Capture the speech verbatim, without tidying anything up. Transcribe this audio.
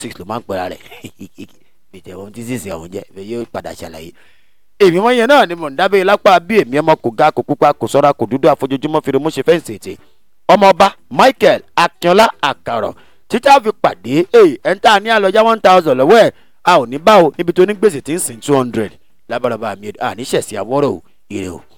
six ló máa ń pera rẹ̀ ìjẹ́ ohun tí sísè ọ̀hún jẹ́ ìfẹ́ yóò padà ṣàlàyé. èmi wọ́n yẹn náà ni mò ń dábẹ́ lápá bí èmi ọmọ kò ga kò pupa kò sọ́ra kò dúdú àfojoojúmọ́ fèrè mú ṣe fẹ́ǹsì ètè ọmọọba Michael Akínọlá Àkàrọ̀ títà fi pàdé ẹ̀ ẹ̀ ń tà ní àlọ́jà one thousand lọ́wọ́ ẹ̀ a ò ní bá o níbi tó ní gbèsè tí ń sìn two hundred lábàràbà mi à ní ṣẹ̀sì àwọ̀rọ̀ o ire o.